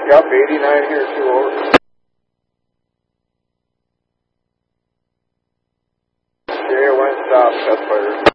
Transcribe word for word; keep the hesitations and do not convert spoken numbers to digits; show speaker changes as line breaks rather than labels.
Yep, eighty-nine here, two over. Okay, one stop, that's fire.